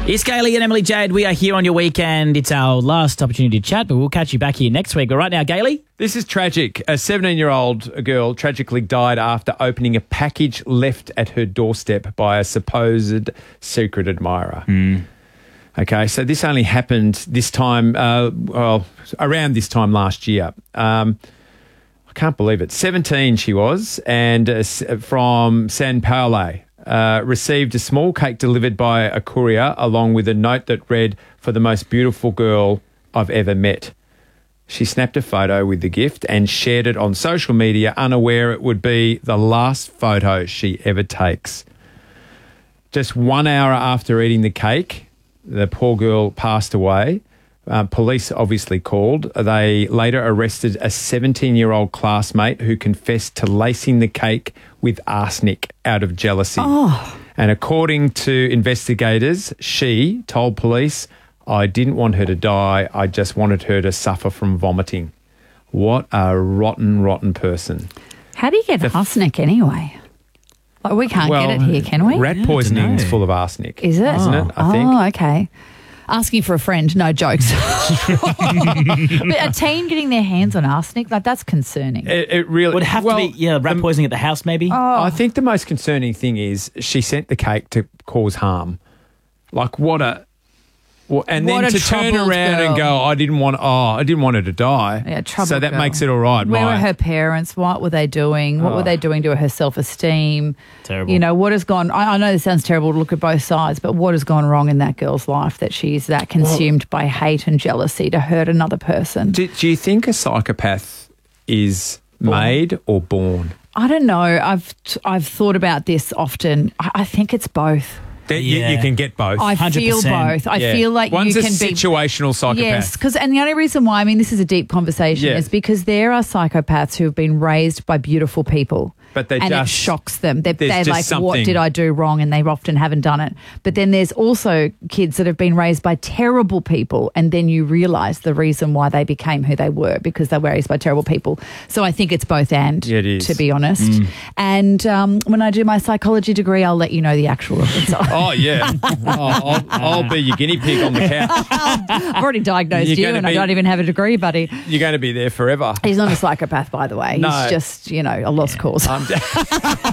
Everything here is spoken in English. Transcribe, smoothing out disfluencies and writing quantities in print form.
It's Kaylee and Emily Jade. We are here on your weekend. It's our last opportunity to chat, but we'll catch you back here next week. But right now, Kaylee. This is tragic. A 17-year-old girl tragically died after opening a package left at her doorstep by a supposed secret admirer. Okay, so this only happened this time, around this time last year. I can't believe it. 17 she was, and from San Paulo. Received a small cake delivered by a courier along with a note that read, "For the most beautiful girl I've ever met." She snapped a photo with the gift and shared it on social media, unaware it would be the last photo she ever takes. Just 1 hour after eating the cake, the poor girl passed away. Police obviously called. They later arrested a 17-year-old classmate who confessed to lacing the cake with arsenic out of jealousy. And according to investigators, she told police, "I didn't want her to die. I just wanted her to suffer from vomiting." What a rotten, rotten person. How do you get arsenic anyway? Like, we can't get it here, can we? Rat poisoning is full of arsenic. Is it? Isn't it, I think? Oh, okay. Asking for a friend, no jokes. But a teen getting their hands on arsenic, like, that's concerning. It really Would have to be, rat poisoning at the house maybe. I think the most concerning thing is she sent the cake to cause harm. Like, and then to turn around and go, I didn't want her to die. Yeah, troubled So that girl. makes it all right. Where were her parents? What were they doing? What were they doing to her self-esteem? Terrible. You know, what has gone... I know this sounds terrible to look at both sides, but what has gone wrong in that girl's life that she's that consumed by hate and jealousy to hurt another person? Do you think a psychopath is made or born? I don't know. I've thought about this often. I think it's both. You can get both. I feel 100%. both. I feel like One's you can a situational psychopath. Yes, and the only reason why, this is a deep conversation, is because there are psychopaths who have been raised by beautiful people. But it shocks them. They're just like, something. what did I do wrong? And they often haven't done it. But then there's also kids that have been raised by terrible people, and then you realise the reason why they became who they were, because they were raised by terrible people. So I think it's both and, it is. to be honest. And when I do my psychology degree, I'll let you know the actual result. Oh, yeah. I'll be your guinea pig on the couch. I've already diagnosed You're you, gonna and I be- don't even have a degree, buddy. You're going to be there forever. He's not a psychopath, by the way. No. He's just, a lost cause.